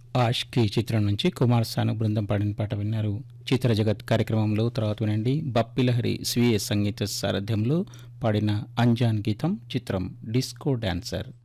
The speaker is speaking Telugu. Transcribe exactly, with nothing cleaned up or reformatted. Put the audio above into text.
ఆష్కి చిత్రం నుంచి కుమార్ సాను బృందం పాడిన పాట విన్నారు. చిత్ర జగత్ కార్యక్రమంలో తర్వాత వినండి బప్పిలహరి స్వీయ సంగీత సారథ్యంలో పాడిన అంజాన్ గీతం చిత్రం డిస్కో డాన్సర్.